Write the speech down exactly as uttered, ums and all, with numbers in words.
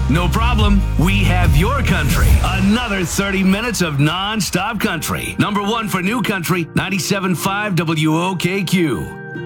No problem. We have your country. Another thirty minutes of non-stop country. Number one for new country, ninety-seven point five W O K Q.